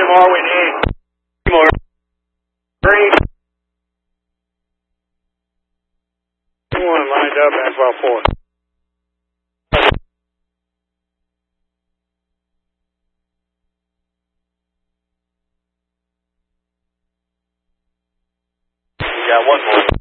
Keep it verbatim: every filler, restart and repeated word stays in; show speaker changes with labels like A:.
A: many more we need? Three more. Three. One lined up, that's about four.
B: We got one more.